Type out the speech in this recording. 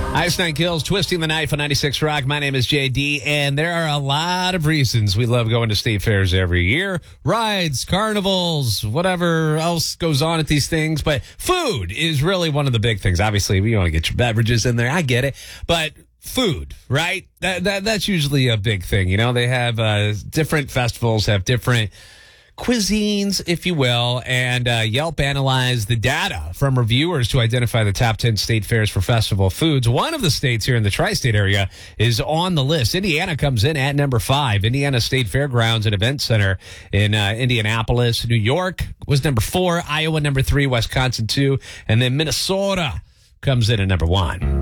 Ice Nine Kills, Twisting the Knife on 96 Rock. My name is JD, and there are a lot of reasons we love going to state fairs every year. Rides, carnivals, whatever else goes on at these things. But food is really one of the big things. Obviously, you want to get your beverages in there. I get it. But food, right? That's usually a big thing. You know, they have different festivals, have different cuisines, if you will, and Yelp analyzed the data from reviewers to identify the top 10 state fairs for festival foods. One of the states here in the tri-state area is on the list. Indiana comes in at number 5. Indiana State Fairgrounds and Event Center in Indianapolis. New York was number 4. Iowa, number 3. Wisconsin, 2. And then Minnesota comes in at number 1.